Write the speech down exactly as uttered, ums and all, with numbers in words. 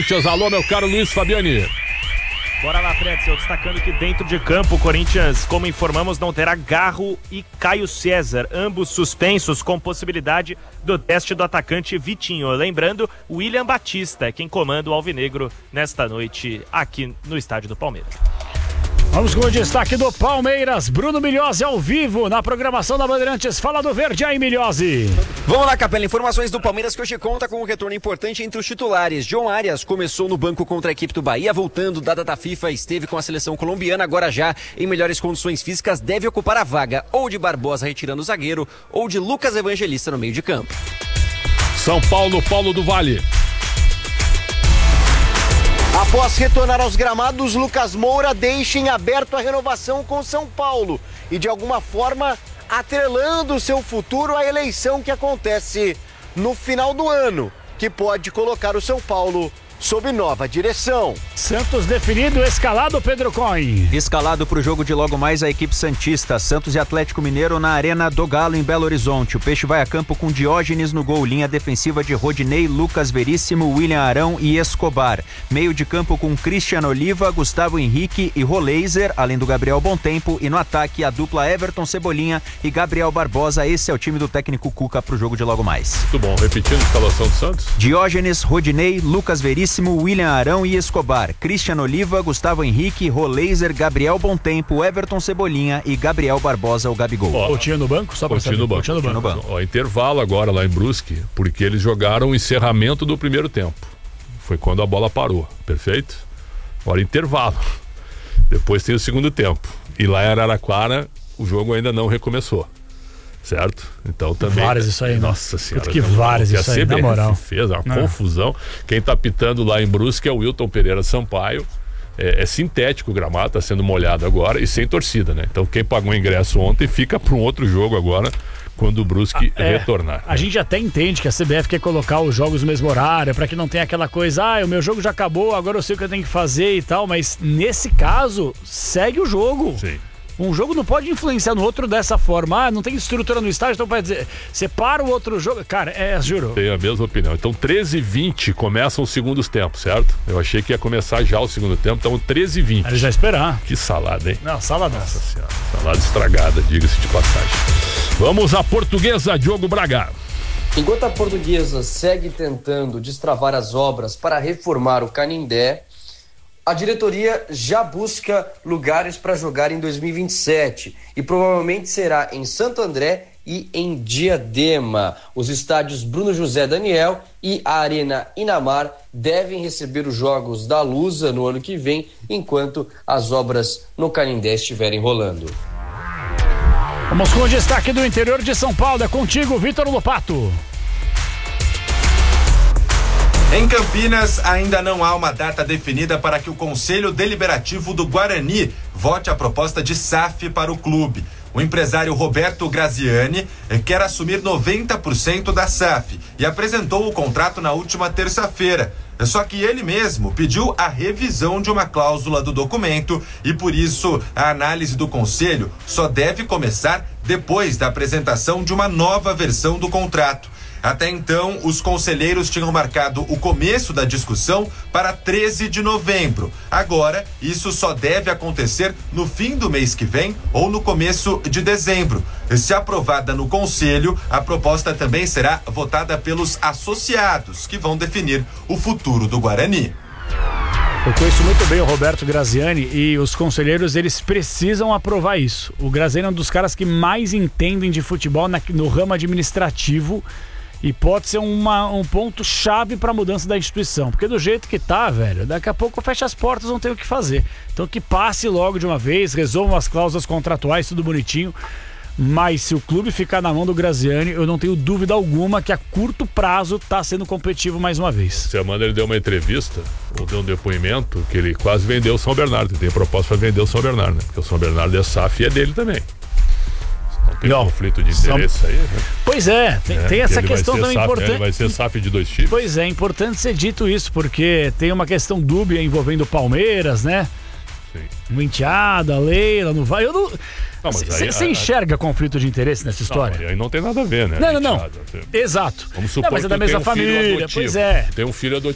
Alô, meu caro Luiz Fabiani. Bora lá, Pretzel, destacando que dentro de campo o Corinthians, como informamos, não terá Garro e Caio César, ambos suspensos com possibilidade do teste do atacante Vitinho. Lembrando, William Batista é quem comanda o Alvinegro nesta noite aqui no estádio do Palmeiras. Vamos com o destaque do Palmeiras, Bruno Milhozzi ao vivo na programação da Bandeirantes. Fala do Verde aí, Milhozzi. Vamos lá, Capela, informações do Palmeiras que hoje conta com um retorno importante entre os titulares. John Arias começou no banco contra a equipe do Bahia, voltando da data FIFA, esteve com a seleção colombiana, agora já em melhores condições físicas, deve ocupar a vaga ou de Barbosa retirando o zagueiro ou de Lucas Evangelista no meio de campo. São Paulo, Paulo do Vale. Após retornar aos gramados, Lucas Moura deixa em aberto a renovação com São Paulo e, de alguma forma, atrelando seu futuro à eleição que acontece no final do ano, que pode colocar o São Paulo sob nova direção. Santos definido, escalado, Pedro Coin. Escalado para o jogo de logo mais a equipe santista. Santos e Atlético Mineiro na Arena do Galo, em Belo Horizonte. O Peixe vai a campo com Diógenes no gol. Linha defensiva de Rodinei, Lucas Veríssimo, William Arão e Escobar. Meio de campo com Christian Oliva, Gustavo Henrique e Roleiser, além do Gabriel Bontempo. E no ataque a dupla Everton Cebolinha e Gabriel Barbosa. Esse é o time do técnico Cuca para o jogo de logo mais. Muito bom. Repetindo a escalação do Santos. Diógenes, Rodinei, Lucas Veríssimo, William Arão e Escobar, Christian Oliva, Gustavo Henrique, Roleiser, Gabriel Bontempo, Everton Cebolinha e Gabriel Barbosa, o Gabigol. Coutinho no banco? Só pra Coutinho no banco. Coutinho no banco. banco. Ó, intervalo agora lá em Brusque, porque eles jogaram o encerramento do primeiro tempo. Foi quando a bola parou, perfeito? Agora intervalo. Depois tem o segundo tempo. E lá em Araraquara, o jogo ainda não recomeçou. Certo? Então também. Várias isso aí, Nossa senhora. Que várias isso aí, na moral. Fez uma Não. confusão. Quem tá pitando lá em Brusque é o Wilton Pereira Sampaio. É, é sintético o gramado, tá sendo molhado agora e sem torcida, né? Então quem pagou o ingresso ontem fica para um outro jogo agora, quando o Brusque é, retornar. A gente até entende que a C B F quer colocar os jogos no mesmo horário, para que não tenha aquela coisa, ah, o meu jogo já acabou, agora eu sei o que eu tenho que fazer e tal, mas nesse caso, segue o jogo. Sim. Um jogo não pode influenciar no outro dessa forma. Ah, não tem estrutura no estádio, então pode dizer, separa o outro jogo. Cara, é, juro. Tenho a mesma opinião. Então, treze e vinte começam os segundos tempos, certo? Eu achei que ia começar já o segundo tempo, então treze e vinte. Ele já esperar. Que salada, hein? Não, salada. Nossa senhora, salada estragada, diga-se de passagem. Vamos à Portuguesa, Diogo Braga. Enquanto a Portuguesa segue tentando destravar as obras para reformar o Canindé, a diretoria já busca lugares para jogar em dois mil e vinte e sete e provavelmente será em Santo André e em Diadema. Os estádios Bruno José Daniel e a Arena Inamar devem receber os jogos da Lusa no ano que vem, enquanto as obras no Canindé estiverem rolando. Vamos com o destaque do interior de São Paulo. É contigo, Vitor Lopato. Em Campinas, ainda não há uma data definida para que o Conselho Deliberativo do Guarani vote a proposta de S A F para o clube. O empresário Roberto Graziani quer assumir noventa por cento da S A F e apresentou o contrato na última terça-feira. Só que ele mesmo pediu a revisão de uma cláusula do documento e, por isso, a análise do Conselho só deve começar depois da apresentação de uma nova versão do contrato. Até então, os conselheiros tinham marcado o começo da discussão para treze de novembro. Agora, isso só deve acontecer no fim do mês que vem ou no começo de dezembro. Se aprovada no conselho, a proposta também será votada pelos associados, que vão definir o futuro do Guarani. Eu conheço muito bem o Roberto Graziani e os conselheiros, eles precisam aprovar isso. O Graziani é um dos caras que mais entendem de futebol na, no ramo administrativo. E pode ser uma, um ponto chave para a mudança da instituição. Porque do jeito que tá, velho, daqui a pouco fecha as portas, não tem o que fazer. Então que passe logo de uma vez, resolvam as cláusulas contratuais, tudo bonitinho. Mas se o clube ficar na mão do Graziani, eu não tenho dúvida alguma que a curto prazo tá sendo competitivo mais uma vez. Semana ele deu uma entrevista, ou deu um depoimento, que ele quase vendeu o São Bernardo. Ele tem proposta para vender o São Bernardo, né? Porque o São Bernardo é S A F e é dele também. Tem não, conflito de interesse são... aí, né? Pois é, tem, é, tem essa questão tão importante. Ele vai ser S A F de dois times. Pois é, é importante ser dito isso, porque tem uma questão dúbia envolvendo o Palmeiras, né? Sim. O Enteada, a Leila, não vai. Eu não. Você enxerga conflito de interesse nessa história? Não, aí não tem nada a ver, né? Não, não, não. Exato. Vamos supor não, mas é da que mesma um família. Pois é. Tem um filho adotivo.